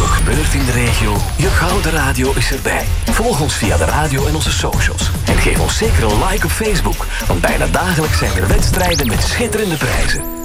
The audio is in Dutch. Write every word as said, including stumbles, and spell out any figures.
ook gebeurt in de regio, je Gouden Radio is erbij. Volg ons via de radio en onze socials. En geef ons zeker een like op Facebook, want bijna dagelijks zijn er wedstrijden met schitterende prijzen.